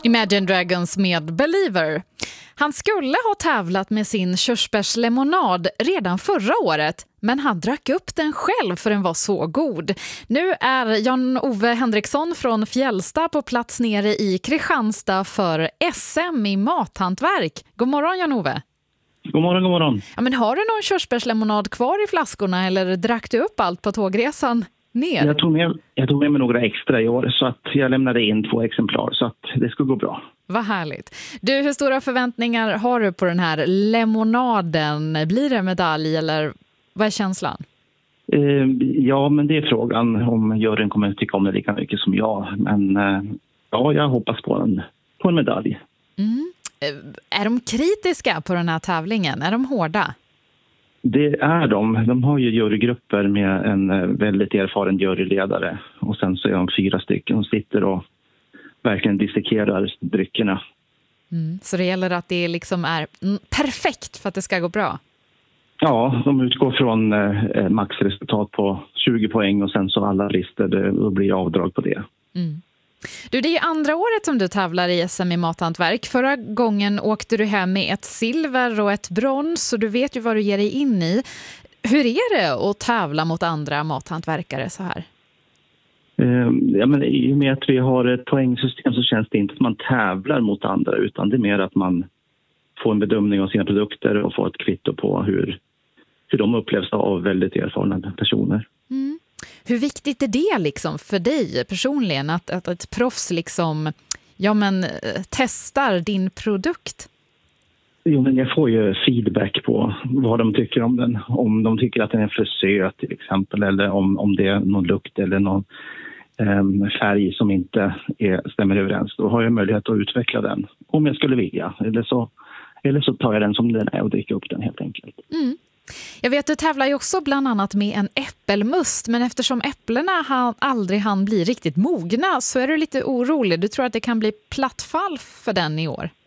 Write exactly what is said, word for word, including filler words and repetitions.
Imagine Dragons med Believer. Han skulle ha tävlat med sin körsbärslemonad redan förra året, men han drack upp den själv för den var så god. Nu är Jan-Ove Henriksson från Fjällsta på plats nere i Kristianstad för S M i mathantverk. God morgon Jan-Ove. God morgon, god morgon. Ja, men har du någon körsbärslemonad kvar i flaskorna eller drack du upp allt på tågresan ner? Jag tog med, jag tog med mig några extra i år så att jag lämnade in två exemplar så att det ska gå bra. Vad härligt. Du, hur stora förväntningar har du på den här lemonaden? Blir det medalj eller vad är känslan? Eh, ja, men det är frågan om juryn kommer att tycka om det lika mycket som jag. Men eh, ja, jag hoppas på en, på en medalj. Mm. Är de kritiska på den här tävlingen? Är de hårda? Det är de. De har ju jurygrupper med en väldigt erfaren juryledare. Och sen så är de fyra stycken som sitter och verkligen dissekerar dryckerna. Mm. Så det gäller att det liksom är perfekt för att det ska gå bra? Ja, de utgår från eh, maxresultat på tjugo poäng och sen så alla listor, det blir avdrag på det. Mm. Du, det är ju andra året som du tävlar i S M i mathantverk. Förra gången åkte du hem med ett silver och ett brons, så du vet ju vad du ger dig in i. Hur är det att tävla mot andra mathantverkare så här? Eh, ja, men i och med att vi har ett poängsystem så känns det inte att man tävlar mot andra, utan det är mer att man får en bedömning av sina produkter och får ett kvitto på hur, hur de upplevs av väldigt erfarna personer. Mm. Hur viktigt är det liksom för dig personligen att, att ett proffs liksom, ja, men, testar din produkt? Jo, men jag får ju feedback på vad de tycker om den. Om de tycker att den är för söt till exempel, eller om, om det är någon lukt eller någon um, färg som inte är, stämmer överens. Då har jag möjlighet att utveckla den om jag skulle vilja. Eller så, eller så tar jag den som den är och dricker upp den helt enkelt. Mm. Jag vet, du tävlar ju också bland annat med en äppelmust, men eftersom äpplena han aldrig hann bli riktigt mogna så är du lite orolig. Du tror att det kan bli plattfall för den i år?